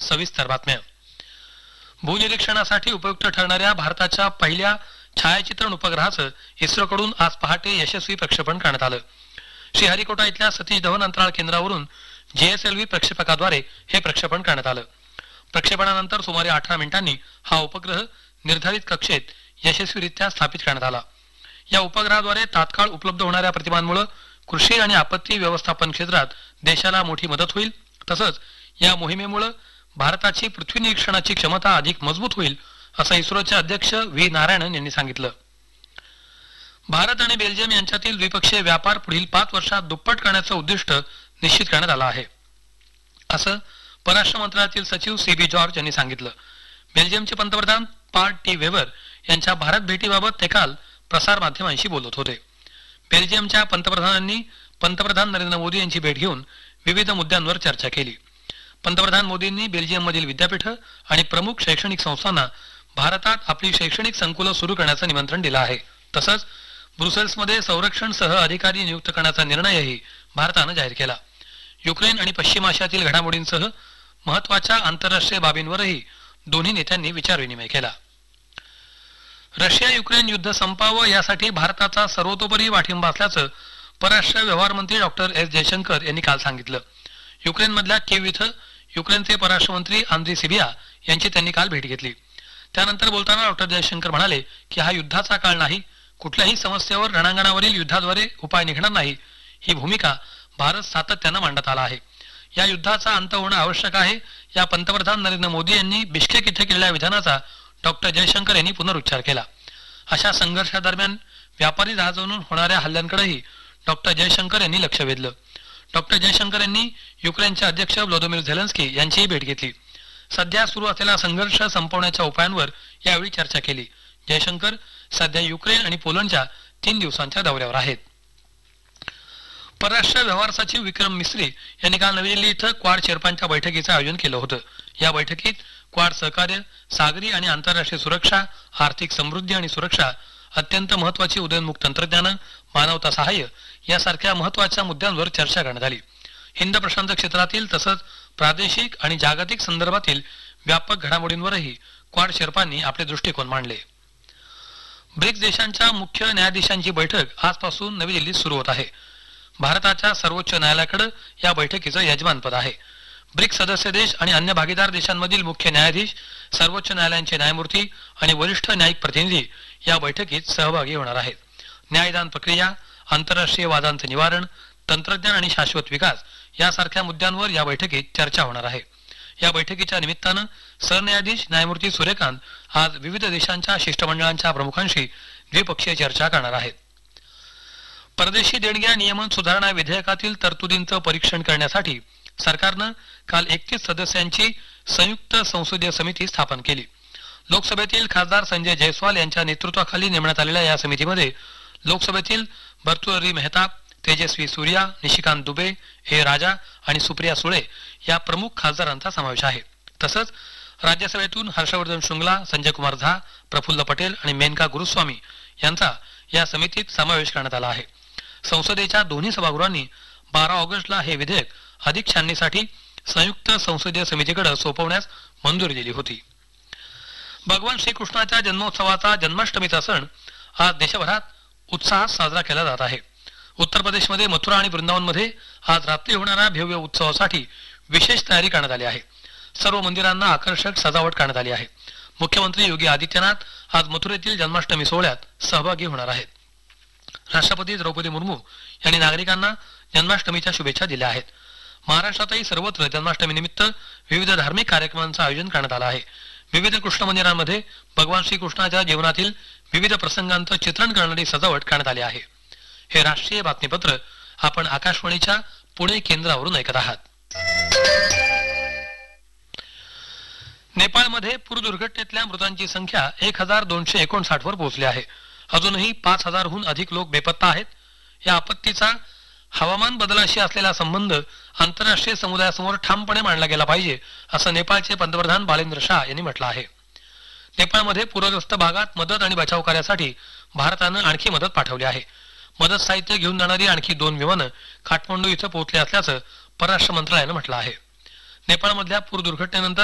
सविस्तर बातम्या. भूनिरीक्षणासाठी उपयुक्त ठरणाऱ्या भारताच्या पहिल्या छायाचित्रण उपग्रहाचं इस्रोकडून आज पहाटे यशस्वी प्रक्षेपण करण्यात आलं. श्रीहरिकोटा इथल्या सतीश धवन अंतराळ केंद्रावरून JSLV प्रक्षेपकाद्वारे हे प्रक्षेपण करण्यात आलं. प्रक्षेपणानंतर सुमारे 18 मिनिटांनी हा उपग्रह निर्धारित कक्षेत यशस्वीरित्या स्थापित करण्यात आला. या उपग्रहाद्वारे तात्काळ उपलब्ध होणाऱ्या प्रतिमांमुळे कृषी आणि आपत्ती व्यवस्थापन क्षेत्रात देशाला मोठी मदत होईल. तसंच या मोहिमेमुळे भारताची पृथ्वी निरीक्षणाची क्षमता अधिक मजबूत होईल असं इस्रोचे अध्यक्ष V. नारायणन यांनी सांगितलं. भारत आणि बेल्जियम यांच्यातील द्विपक्षीय व्यापार पुढील 5 वर्षात दुप्पट करण्याचं उद्दिष्ट निश्चित करण्यात आलं आहे असं परराष्ट्र मंत्रालयातील सचिव CB जॉर्ज यांनी सांगितलं. बेल्जियमचे पंतप्रधान पार्ट टी वेबर यांच्या भारत भेटीबाबत ते काल प्रसार माध्यमांशी बोलत होते. बेल्जियमच्या पंतप्रधानांनी पंतप्रधान नरेंद्र मोदी यांची भेट घेऊन विविध मुद्द्यांवर चर्चा केली. पंतप्रधान मोदींनी बेल्जियममधील विद्यापीठं आणि प्रमुख शैक्षणिक संस्थांना भारतात आपली शैक्षणिक संकुलं सुरू करण्याचं निमंत्रण दिलं आहे. तसंच ब्रुसेल्समध्ये संरक्षण सह अधिकारी नियुक्त करण्याचा निर्णयही भारतानं जाहीर केला. युक्रेन आणि पश्चिम आशियातील घडामोडींसह महत्वाच्या आंतरराष्ट्रीय बाबींवरही दोन्ही नेत्यांनी विचारविनिमय केला. रशिया युक्रेन युद्ध संपावं यासाठी भारताचा सर्वतोपरी पाठिंबा असल्याचं परराष्ट्र व्यवहार मंत्री डॉक्टर S. जयशंकर यांनी काल सांगितलं. युक्रेनमधल्या कीव्ह इथं युक्रेनचे परराष्ट्र मंत्री आंद्री सिबिया यांची त्यांनी काल भेट घेतली. त्यानंतर बोलताना डॉक्टर जयशंकर म्हणाले की हा युद्धाचा काळ नाही, कुठल्याही समस्येवर रणांगणावरील युद्धाद्वारे उपाय निघणार नाही, ही भूमिका भारत सातत्यानं मांडत आला आहे. या युद्धाचा अंत होणं आवश्यक आहे या पंतप्रधान नरेंद्र मोदी यांनी बिश्केक इथे केलेल्या विधानाचा डॉक्टर जयशंकर यांनी पुनरुच्चार केला. अशा संघर्षादरम्यान व्यापारी जहाजांवरून होणाऱ्या हल्ल्यांकडेही डॉक्टर जयशंकर यांनी लक्ष वेधलं. डॉक्टर जयशंकर यांनी युक्रेनचे अध्यक्ष व्लादिमीर झेलेन्स्की यांचीही भेट घेतली. सध्या सुरू असलेला संघर्ष संपवण्याच्या उपायांवर यावेळी चर्चा केली. जयशंकर सध्या युक्रेन आणि पोलंडच्या 3 दिवसांच्या दौऱ्यावर आहेत. परराष्ट्र व्यवहार सचिव विक्रम मिस्री यांनी काल नवी दिल्ली इथं क्वाड चेअरमॅनच्या बैठकीचं आयोजन केलं होतं. या बैठकीत क्वाड सहकार्य, सागरी आणि आंतरराष्ट्रीय सुरक्षा, आर्थिक समृद्धी आणि सुरक्षा, अत्यंत महत्वाची उदयोन्मुख तंत्रज्ञान, मानवता सहाय्य यासारख्या महत्वाच्या मुद्द्यांवर चर्चा करण्यात आली. हिंद प्रशांत क्षेत्रातील तसंच प्रादेशिक आणि जागतिक संदर्भातील व्यापक घडामोडींवरही क्वाड शेर्पांनी आपले दृष्टिकोन मांडले. ब्रिक्स देशांच्या मुख्य न्यायाधीशांची बैठक आजपासून नवी दिल्लीत सुरू होत आहे. भारताच्या सर्वोच्च न्यायालयाकडे या बैठकीचं यजमानपद आहे. ब्रिक्स सदस्य देश आणि अन्य भागीदार देशांमधील मुख्य न्यायाधीश, सर्वोच्च न्यायालयांचे न्यायमूर्ती आणि वरिष्ठ न्यायिक प्रतिनिधी या बैठकीत सहभागी होणार आहेत. न्यायदान प्रक्रिया, आंतरराष्ट्रीय वादांचे निवारण, तंत्रज्ञान आणि शाश्वत विकास यासारख्या मुद्द्यांवर या बैठकीत चर्चा होणार आहे. या बैठकीच्या निमित्तानं सरन्यायाधीश न्यायमूर्ती सूर्यकांत आज विविध देशांच्या शिष्टमंडळांच्या प्रमुखांशी द्विपक्षीय चर्चा करणार आहेत. परदेशी देणग्या नियमन सुधारणा विधेयकातील तरतुदींचं परीक्षण करण्यासाठी सरकारनं काल 31 सदस्यांची संयुक्त संसदीय समिती स्थापन केली. लोकसभेतील खासदार संजय जयस्वाल यांच्या नेतृत्वाखाली नेमण्यात आलेल्या या समितीमध्ये लोकसभेतील भर्तृहरी मेहताब, तेजस्वी सूर्या, निशिकांत दुबे, A. राजा आणि सुप्रिया सुळे या प्रमुख खासदारांचा समावेश आहे. तसंच राज्यसभेतून हर्षवर्धन श्रृंगला, संजय कुमार झा, प्रफुल्ल पटेल आणि मेनका गुरुस्वामी यांचा या समितीत समावेश करण्यात आला आहे. संसदेच्या दोन्ही सभागृहांनी 12 ऑगस्टला हे विधेयक अधिक छाननीसाठी संयुक्त संसदीय समितीकडे सोपवण्यास मंजुरी दिली होती. भगवान श्रीकृष्णाच्या जन्मोत्सवाचा जन्माष्टमीचा सण आज देशभरात उत्साहात साजरा केला जात आहे. उत्तर प्रदेशमध्ये मथुरा आणि वृंदावनमध्ये आज रात्री होणाऱ्या भव्य उत्सवासाठी विशेष तयारी करण्यात आली आहे. सर्व मंदिरांना आकर्षक सजावट करण्यात आली आहे. मुख्यमंत्री योगी आदित्यनाथ आज मथुरेतील जन्माष्टमी सोहळ्यात सहभागी होणार आहेत. राष्ट्रपती द्रौपदी मुर्मू यांनी नागरिकांना जन्माष्टमीच्या शुभेच्छा दिल्या आहेत. महाराष्ट्रातही सर्वत्र जन्माष्टमीनिमित्त विविध धार्मिक कार्यक्रमांचं आयोजन करण्यात आलं आहे. विविध कृष्ण मंदिरांमध्ये भगवान श्रीकृष्णाच्या जीवनातील विविध प्रसंगांचं चित्रण करणारी सजावट करण्यात आली आहे. हे राष्ट्रीय बातमीपत्र आपण आकाशवाणीच्या पुणे केंद्रावरून ऐकत आहात. नेपाळमध्ये पूर दुर्घटनेतल्या मृतांची संख्या 1259 वर पोहोचली आहे. अजूनही 5000हून अधिक लोक बेपत्ता आहेत. या आपत्तीचा हवामान बदलाशी असलेला संबंध आंतरराष्ट्रीय समुदायासमोर ठामपणे मांडला गेला पाहिजे असं नेपाळचे पंतप्रधान बालेंद्र शाह यांनी म्हटलं आहे. नेपाळमध्ये पूरग्रस्त भागात मदत आणि बचाव कार्यासाठी भारतानं आणखी मदत पाठवली आहे. मदत साहित्य घेऊन जाणारी आणखी 2 विमानं काठमांडू इथं पोहोचली असल्याचं परराष्ट्र मंत्रालयानं म्हटलं आहे. नेपाळमधल्या पूर दुर्घटनेनंतर